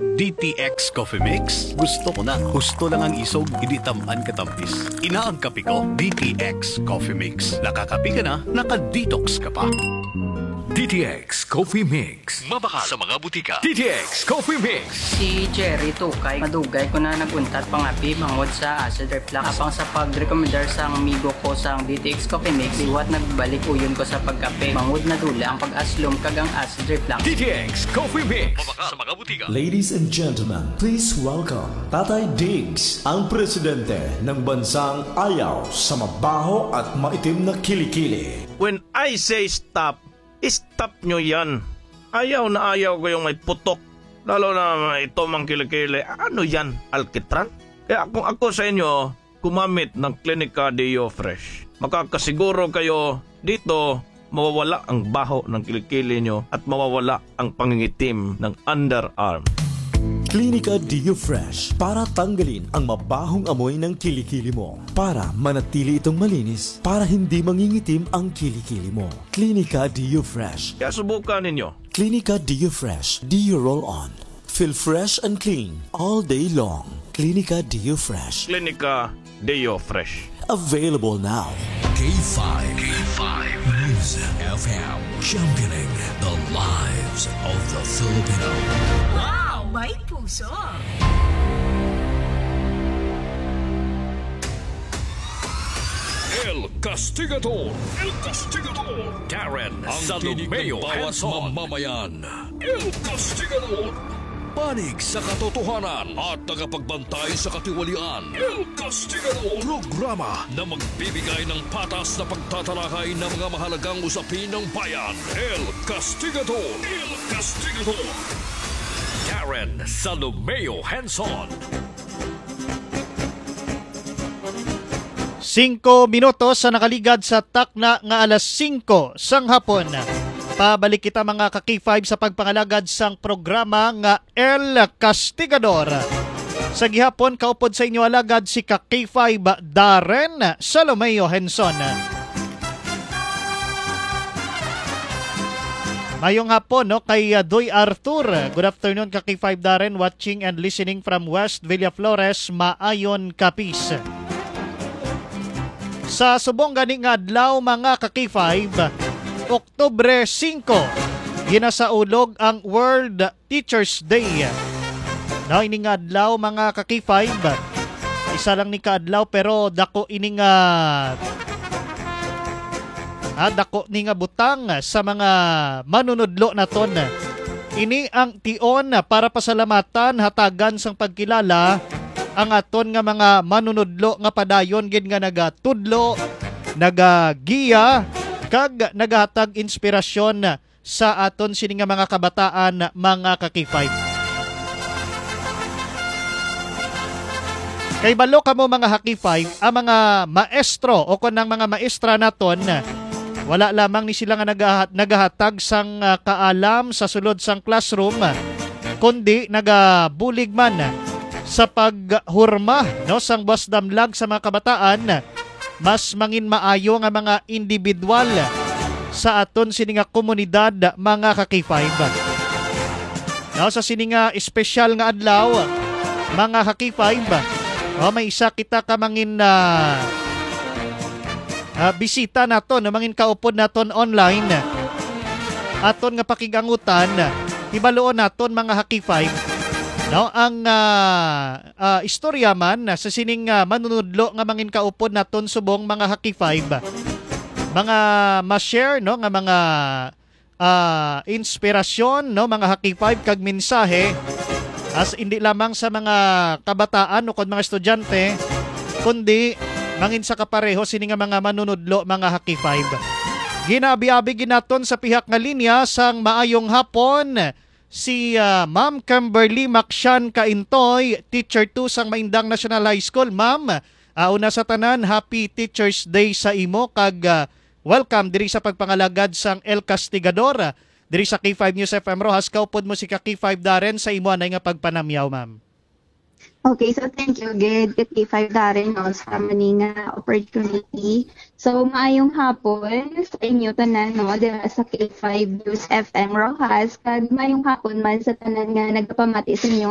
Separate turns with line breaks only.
DTX Coffee Mix. Gusto ko na. Gusto lang ang isog, hindi tamaan katampis. Ina ang kape ko, DTX Coffee Mix. Nakakape ka na, naka-detox ka pa.
DTX Coffee Mix.
Mabaka sa mga butika.
DTX Coffee Mix.
Si Jerry Tukay, madugay ko na naguntat pangapi mangod sa acid reflux. Apang sa pag-recommendar sa amigo ko sa DTX Coffee Mix, liwat nagbalik uyon ko sa pagkape. Mangod na dula ang pag-aslom kagang acid reflux.
DTX Coffee Mix.
Mabaka sa mga butika.
Ladies and gentlemen, please welcome Tatay Diggs, ang presidente ng bansang ayaw sa mabaho at maitim na kilikili.
When I say stop, stop nyo yan. Ayaw na ayaw ko yung may putok. Lalo na ito mang kilikili. Ano yan? Alkitran? Kaya kung ako sa inyo, gumamit ng Clinica Deo Fresh. Makakasiguro kayo dito mawawala ang baho ng kilikili nyo at mawawala ang pangingitim ng underarm.
Clinica Deo Fresh para tanggalin ang mabahong amoy ng kilikili mo. Para manatili itong malinis, para hindi mangingitim ang kilikili mo. Clinica Deo Fresh.
Kaya subukan ninyo.
Clinica Deo Fresh. Deo Roll On. Feel fresh and clean all day long. Clinica Deo Fresh.
Clinica Deo Fresh.
Available now.
K5. Music FM. Championing the lives of the Filipino.
Wow! May puso!
El Castigador. Darren Salomeo Hanson. Mamamayan. El Castigador. Panig sa katotohanan at tagapagbantay sa katiwalian. El Castigador. Programa na magbibigay ng patas na pagtatalakay ng mga mahalagang usapin ng bayan. El Castigador. Darren Salomeo Hanson.
5 minutos sa nakaligad sa takna nga alas 5 sang hapon. Pabalik kita mga ka-K5 sa pagpangalagad sang programa nga El Castigador. Sa gihapon, kaupod sa inyo alagad si ka-K5 Darren Salomeo Henson. Mayong hapon no, kay Doy Arthur. Good afternoon ka-K5 Darren, watching and listening from West Villaflores, Maayon, Capiz. Sa subong gani nga adlaw mga ka-K5, Oktubre 5, ginasaulog ang World Teachers Day. Now, ini nga adlaw mga ka-K5, isa lang ni kaadlaw pero dako ini nga dako ni nga butang sa mga manunudlo naton. Ini ang tion para pasalamatan hatagan sang pagkilala ang aton nga mga manunudlo nga padayon gid nga nagatudlo, nagagiya kag nagahatag inspirasyon sa aton sini nga mga kabataan mga ka-K5. Kay balo kamo mga ka-K5, ang mga maestro o kunang mga maestra naton, wala lamang ni sila nga nagahatag sang kaalam sa sulod sang classroom, kundi nagabulig man sa paghurma no sang buwas damlag sa mga kabataan, mas mangin maayo nga mga individual sa aton sini nga komunidad mga ka-K5. No, sa sini nga espesyal nga adlaw mga ka-K5, may isa kita ka mangin bisita naton, mangin kaupod naton online. Aton nga pakigangutan, ibaluon naton mga ka-K5. No, ang istorya man sa sining manunudlo nga mangin kaupod naton subong mga ka-K5. Mga ma-share no nga mga inspirasyon no mga ka-K5 kag mensahe as hindi lamang sa mga kabataan o mga estudyante kundi mangin sa kapareho sini nga mga manunudlo mga ka-K5. Ginabi-abi ginaton sa pihak nga linya sang maayong hapon si Ma'am Kimberly Makshan Kaintoy, Teacher 2 sang Maindang National High School. Ma'am, una sa tanan, Happy Teacher's Day sa imo kag welcome diri sa pagpangalagad sang El Castigador. Diri sa K5 News FM Rojas, kaupod mo si ka-K5 Darren sa imo anay nga pagpanamyaw, ma'am.
Okay, so thank you again K5 Darren no, sa maning opportunity. So maayong hapon sa inyo tanan no, sa K5 News FM Rojas, kag maayong hapon man sa tanan nga nagpamati sa inyo